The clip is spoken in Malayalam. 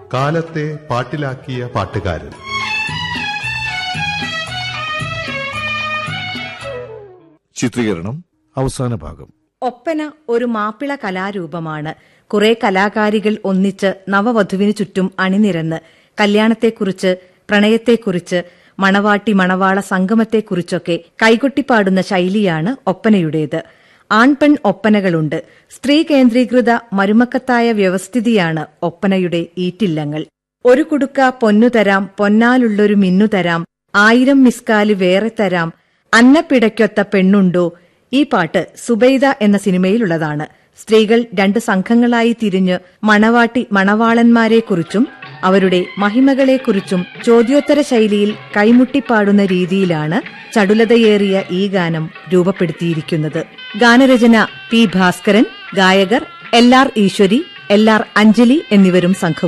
കാലത്തെ പാട്ടിലാക്കിയ പാട്ടുകാരൻ. ചിത്രീകരണം അവസാന ഭാഗം. ഒപ്പന ഒരു മാപ്പിള കലാരൂപമാണ്. കുറെ കലാകാരികൾ ഒന്നിച്ച് നവവധുവിനു ചുറ്റും അണിനിരന്ന് കല്യാണത്തെക്കുറിച്ച്, പ്രണയത്തെക്കുറിച്ച്, മണവാട്ടി മണവാള സംഗമത്തെക്കുറിച്ചൊക്കെ കൈകൊട്ടിപ്പാടുന്ന ശൈലിയാണ് ഒപ്പനയുടേത്. ആൺപെൺ ഒപ്പനകളുണ്ട്. സ്ത്രീ കേന്ദ്രീകൃത മരുമക്കത്തായ വ്യവസ്ഥിതിയാണ് ഒപ്പനയുടെ ഈറ്റില്ലങ്ങൾ. ഒരു കുടുക്ക പൊന്നുതരാം, പൊന്നാലുള്ളൊരു മിന്നുതരാം, 1000 മിസ്കാല് വേറെ തരാം, അന്നപ്പിടയ്ക്കൊത്ത പെണ്ണുണ്ടോ. ഈ പാട്ട് സുബൈദ എന്ന സിനിമയിലുള്ളതാണ്. സ്ത്രീകൾ 2 സംഘങ്ങളായി തിരിഞ്ഞ് മണവാട്ടി മണവാളന്മാരെക്കുറിച്ചും അവരുടെ മഹിമകളെക്കുറിച്ചും ചോദ്യോത്തര ശൈലിയിൽ കൈമുട്ടിപ്പാടുന്ന രീതിയിലാണ് ചടുലതയേറിയ ഈ ഗാനം രൂപപ്പെടുത്തിയിരിക്കുന്നത്. ഗാനരചന പി ഭാസ്കരൻ, ഗായകർ LR ഈശ്വരി, LR അഞ്ജലി എന്നിവരും സംഘവും.